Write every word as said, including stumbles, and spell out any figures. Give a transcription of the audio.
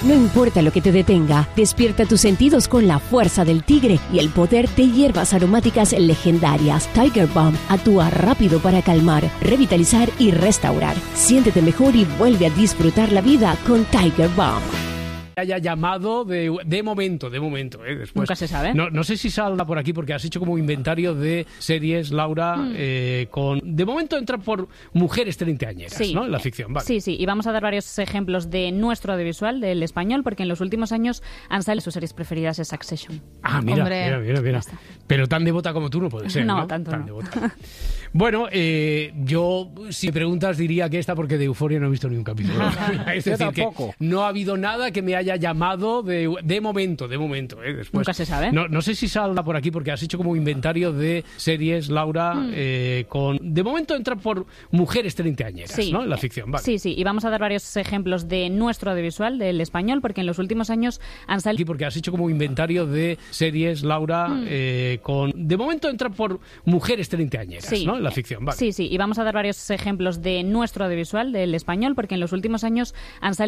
No importa lo que te detenga, despierta tus sentidos con la fuerza del tigre y el poder de hierbas aromáticas legendarias. Tiger Balm actúa rápido para calmar, revitalizar y restaurar. Siéntete mejor y vuelve a disfrutar la vida con Tiger Balm. Haya llamado de, de momento, de momento, ¿eh? Después, nunca se sabe. No, no sé si salga por aquí porque has hecho como inventario de series, Laura, mm. eh, con... De momento entra por mujeres treintañeras, sí. ¿no? En la ficción, vale. Sí, sí, y vamos a dar varios ejemplos de nuestro audiovisual, del español, porque en los últimos años han salido sus series preferidas de Succession. Ah, mira, Hombre, mira, mira, mira. Pero tan devota como tú no puede ser, ¿no? No, tanto tan no. Devota. Bueno, eh, yo, si me preguntas, diría que esta porque de Euphoria no he visto ni un capítulo. Es decir, que no ha habido nada que me haya llamado de, de momento, de momento. ¿eh? Después, nunca se sabe. No, no sé si salga por aquí porque has hecho como inventario de series, Laura, mm. eh, con... De momento entra por mujeres treintañeras, sí. ¿no? En la ficción, vale. Sí, sí, y vamos a dar varios ejemplos de nuestro audiovisual, del español, porque en los últimos años han salido... Aquí porque has hecho como inventario de series, Laura, mm. eh, con... De momento entra por mujeres treintañeras, sí. ¿no? En la ficción, vale. Sí, sí, y vamos a dar varios ejemplos de nuestro audiovisual, del español, porque en los últimos años han salido...